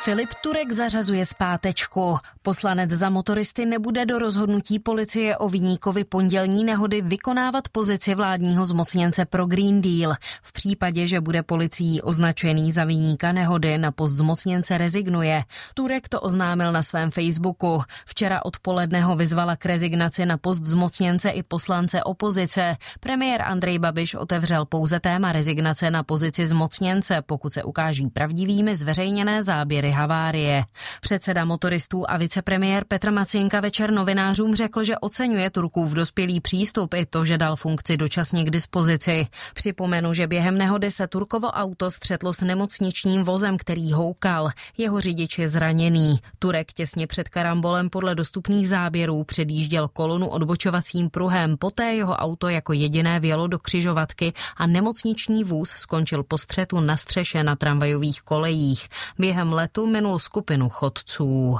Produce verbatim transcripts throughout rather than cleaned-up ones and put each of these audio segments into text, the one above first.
Filip Turek zařazuje zpátečku. Poslanec za motoristy nebude do rozhodnutí policie o viníkovi pondělní nehody vykonávat pozici vládního zmocněnce pro Green Deal. V případě, že bude policií označený za viníka nehody, na post zmocněnce rezignuje. Turek to oznámil na svém Facebooku. Včera odpoledne ho vyzvala k rezignaci na post zmocněnce i poslance opozice. Premiér Andrej Babiš otevřel pouze téma rezignace na pozici zmocněnce, pokud se ukáží pravdivými zveřejněné záběry havárie. Předseda motoristů a vicepremiér Petr Macynka večer novinářům řekl, že oceňuje Turkův dospělý přístup i to, že dal funkci dočasně k dispozici. Připomenu, že během nehody se Turkovo auto střetlo s nemocničním vozem, který houkal. Jeho řidič je zraněný. Turek těsně před karambolem podle dostupných záběrů předjížděl kolonu odbočovacím pruhem, poté jeho auto jako jediné vjelo do křižovatky a nemocniční vůz skončil po střetu na střeše na tramvajových kolejích. Během letu minul skupinu chodců.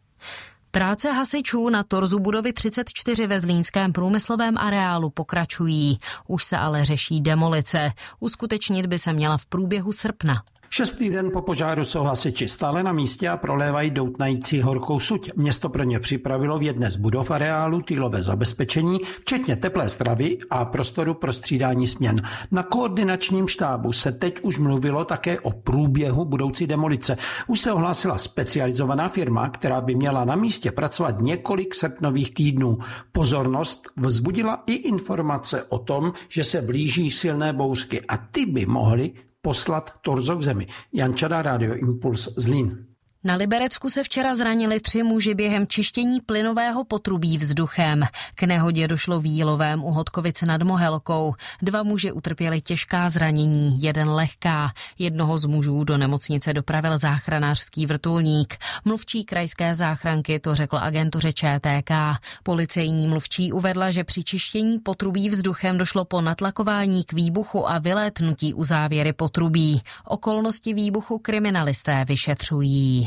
Práce hasičů na torzu budovy třicet čtyři ve zlínském průmyslovém areálu pokračují. Už se ale řeší demolice. Uskutečnit by se měla v průběhu srpna. Šestý den po požáru jsou hasiči stále na místě a prolévají doutnající horkou suť. Město pro ně připravilo v jedné z budov areálu týlové zabezpečení, včetně teplé stravy a prostoru pro střídání směn. Na koordinačním štábu se teď už mluvilo také o průběhu budoucí demolice. Už se ohlásila specializovaná firma, která by měla na místě pracovat několik srpnových týdnů. Pozornost vzbudila i informace o tom, že se blíží silné bouřky a ty by mohly poslat torzo k zemi. Jan Čada, Radio Impuls, Zlín. Na Liberecku se včera zranili tři muži během čištění plynového potrubí vzduchem. K nehodě došlo v Jílovém u Hodkovice nad Mohelkou. Dva muži utrpěli těžká zranění, jeden lehká. Jednoho z mužů do nemocnice dopravil záchranářský vrtulník. Mluvčí krajské záchranky to řekl agentuře Č T K. Policejní mluvčí uvedla, že při čištění potrubí vzduchem došlo po natlakování k výbuchu a vylétnutí uzávěry potrubí. Okolnosti výbuchu kriminalisté vyšetřují.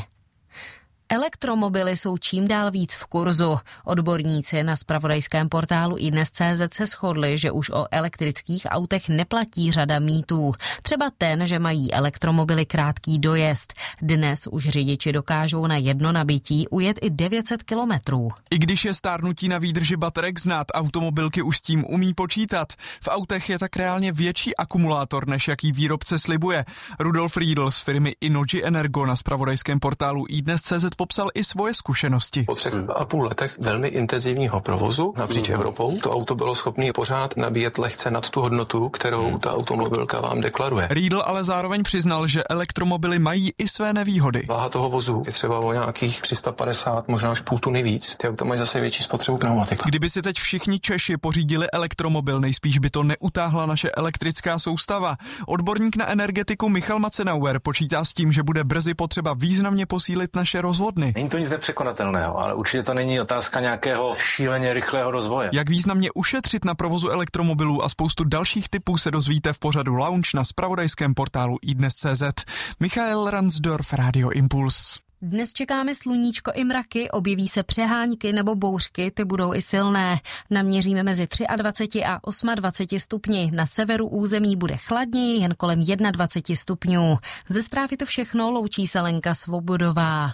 Elektromobily jsou čím dál víc v kurzu. Odborníci na zpravodajském portálu iDnes tečka cé zet se shodli, že už o elektrických autech neplatí řada mýtů. Třeba ten, že mají elektromobily krátký dojezd. Dnes už řidiči dokážou na jedno nabití ujet i devět set kilometrů. I když je stárnutí na výdrži baterek znát, automobilky už s tím umí počítat. V autech je tak reálně větší akumulátor, než jaký výrobce slibuje. Rudolf Riedl z firmy Innogy Energo na zpravodajském portálu iDnes tečka cé zet popsal i svoje zkušenosti. Po třech a půl letech velmi intenzivního provozu napříč Evropou to auto bylo schopné pořád nabíjet lehce nad tu hodnotu, kterou ta automobilka vám deklaruje. Riedl ale zároveň přiznal, že elektromobily mají i své nevýhody. Váha toho vozu je třeba o nějakých tři sta padesát, možná až půl tuny víc. Ty auta mají zase větší spotřebu pneumatika. Kdyby si teď všichni Češi pořídili elektromobil, nejspíš by to neutáhla naše elektrická soustava. Odborník na energetiku Michal Macenauer počítá s tím, že bude brzy potřeba významně posílit naše rozvodny. Není to nic nepřekonatelného, ale určitě to není otázka nějakého šíleně rychlého rozvoje. Jak významně ušetřit na provozu elektromobilů a spoustu dalších typů se dozvíte v pořadu Lounge na zpravodajském portálu iDnes tečka cé zet. Michael Ransdorf, Radio Impuls. Dnes čekáme sluníčko i mraky, objeví se přehánky nebo bouřky, ty budou i silné. Naměříme mezi dvacet tři a dvacet osm stupni. Na severu území bude chladněji, jen kolem dvacet jedna stupňů. Ze zprávy to všechno, loučí se Lenka Svobodová.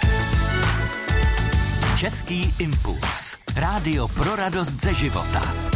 Český impuls. Rádio pro radost ze života.